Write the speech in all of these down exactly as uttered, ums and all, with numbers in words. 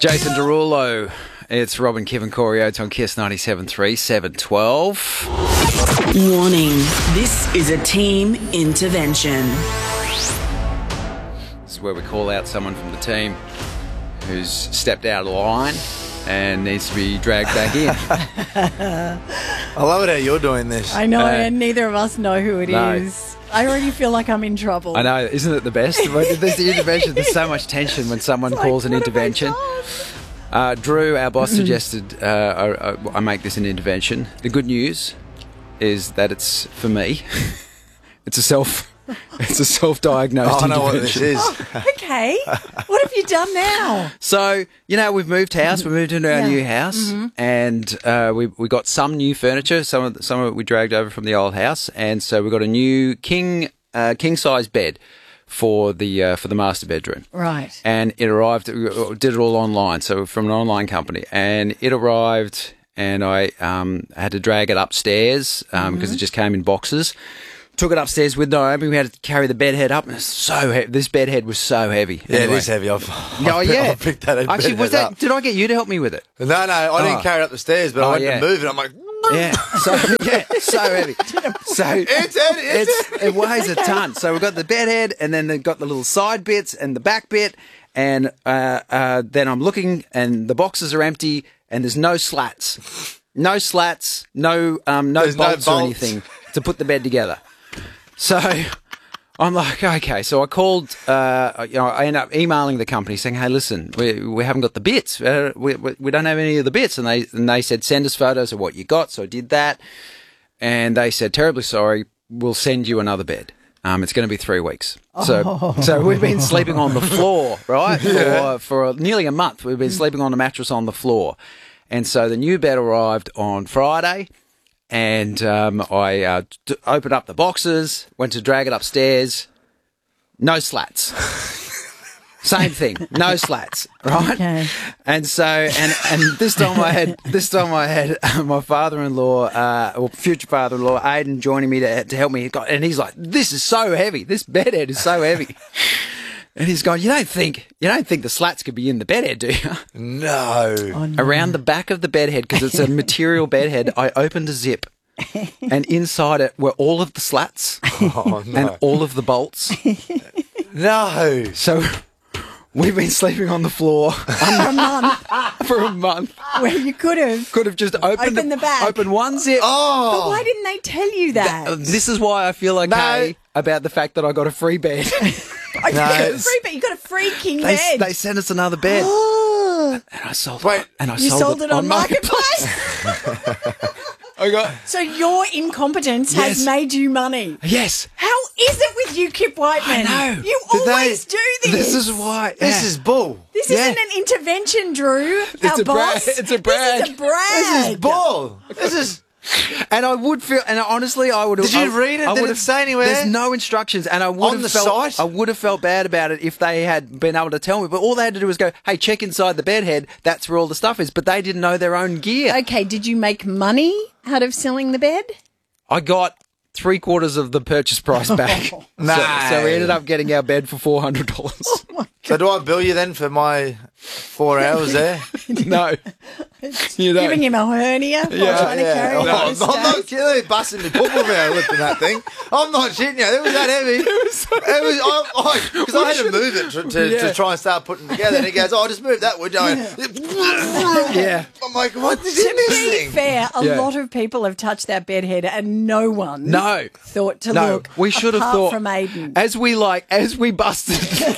Jason Derulo. It's Robin, Kevin, Corey Oates on Kiss ninety-seven point three, seven twelve. Warning, this is a team intervention. This is where we call out someone from the team who's stepped out of line and needs to be dragged back in. I love it how you're doing this. I know, Uh, and neither of us know who it no. is. I already feel like I'm in trouble. I know, isn't it the best? There's the intervention. There's so much tension when someone It's calls like, an what have I intervention. done? Uh, Drew, our boss, suggested uh, I, I make this an intervention. The good news is that it's for me. It's a self. It's a self-diagnosed Oh, I know intervention. what this is. Okay, what have you done now? So, you know, we've moved house. We moved into our Yeah. new house, and uh, we we got some new furniture. Some of the, some of it we dragged over from the old house, and so we got a new king uh, king size bed for the uh, for the master bedroom. Right. And it arrived. We did it all online, so from an online company, and it arrived, and I um, had to drag it upstairs because um, it just came in boxes. Took it upstairs with Naomi. We had to carry the bed head up. And it was so heavy. This bed head was so heavy. Yeah, Anyway. it is heavy. I've, Oh I've, yeah, I've picked that Actually, bed was head that? up. Did I get you to help me with it? No, no, I didn't Oh. carry it up the stairs, but Oh, I went yeah. to move it. I'm like, Yeah, so yeah, so heavy. So it's heavy, it's it's, it weighs a ton. So we've got the bed head, and then they've got the little side bits and the back bit, and uh, uh, then I'm looking, and the boxes are empty, and there's no slats, no slats, no um, no There's no bolts or bolts. anything to put the bed together. So I'm like, okay. So I called, uh, you know, I ended up emailing the company saying, hey, listen, we we haven't got the bits. Uh, we, we we don't have any of the bits. And they and they said, send us photos of what you got. So I did that. And they said, terribly sorry, we'll send you another bed. Um, it's going to be three weeks. So Oh. so we've been sleeping on the floor, right, for, for nearly a month. We've been sleeping on the mattress on the floor. And so the new bed arrived on Friday. And um, I uh, d- opened up the boxes, went to drag it upstairs. No slats. Same thing. No slats. Right. Okay. And so, and and this time I had this time I had uh, my father-in-law, uh, or future father-in-law, Aidan, joining me to to help me. And he's like, "This is so heavy. This bedhead is so heavy." And he's going, "You don't think you don't think the slats could be in the bedhead, do you?" no. Oh, no. Around the back of the bedhead, because it's a material bedhead, I opened a zip, and inside it were all of the slats Oh, no. and all of the bolts. no. So we've been sleeping on the floor For a month for a month. where you could have. Could have just opened Open the back. opened one zip. But Oh. why didn't they tell you that? Uh, This is why I feel okay about the fact that I got a free bed. I No, got a it's- free bed. You got a free king they bed. they sent us another bed, Oh, and I sold Wait, it. And I you sold, sold it on Marketplace. I got So your incompetence Yes. has made you money. yes. How is it with you, Kip Whiteman? I know. You Did they- always do this. This is why. This yeah. is bull. This Yeah. isn't an intervention, Drew. It's Our a brag. boss. It's a brag. This is a brag. This is bull. This is. And I would feel, and honestly, I would have. Did you I, read it? I Did would it have- say anywhere? There's no instructions, and I would On have the felt. site? I would have felt bad about it if they had been able to tell me. But all they had to do was go, "Hey, check inside the bedhead. That's where all the stuff is." But they didn't know their own gear. Okay, did you make money out of selling the bed? I got three quarters of the purchase price back. so, No. so we ended up getting our bed for four hundred dollars. So do I bill you then for my four hours there? No, you know. Giving him a hernia while Yeah, trying to carry Oh, it I'm up not, the I'm not stairs? kidding. They're busting me football there lifting that thing. I'm not shitting you. It was that heavy. It was. It was. Because I, I had to move it to, to, Yeah. to try and start putting it together. And he goes, "Oh, just move that, would you?" I went, Yeah. I'm like, "What is in To this be thing?" fair, a Yeah. lot of people have touched that bedhead and no one No. thought to No, look we should have apart thought from Aiden. as we like as we busted.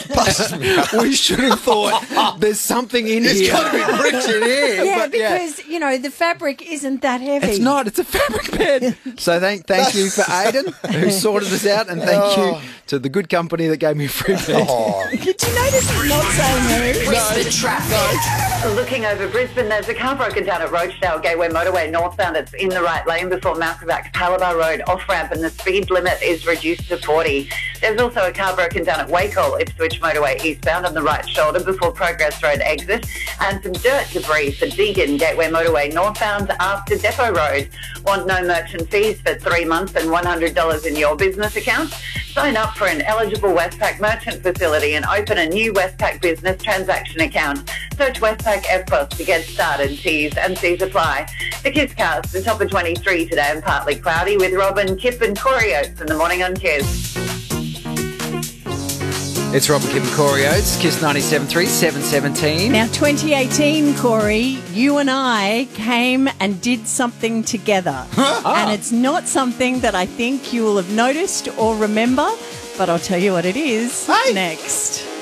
we should have thought there's something in It's here. got to be bricks in here. Yeah, but, yeah. because, you know, the fabric isn't that heavy. It's not. It's a fabric bed. So thank thank you for Aidan who sorted us out, and thank Oh. you to the good company that gave me a free bed. Oh. Did you notice he's not saying who? Brisbane traffic. Looking over Brisbane, there's a car broken down at Rochdale Gateway Motorway northbound. It's in the right lane before Malcolmback Palabar Road off-ramp, and the speed limit is reduced to forty. There's also a car broken down at Wacol, Ipswich Motorway eastbound on the right shoulder before Progress Road exit, and some dirt debris for Deagon Gateway Motorway northbound after Depot Road. Want no merchant fees for three months and one hundred dollars in your business account? Sign up for an eligible Westpac merchant facility and open a new Westpac business transaction account. Search Westpac F B O S to get started. T's and C's apply. The Kisscast, the top of twenty-three today and partly cloudy with Robin, Kip and Corey Oates in the morning on Kiss. It's Robin, Kip and Corey Oates, Kiss ninety-seven point three, seven seventeen. Now, twenty eighteen, Corey, you and I came and did something together. And it's not something that I think you will have noticed or remember, but I'll tell you what it is Hey. next.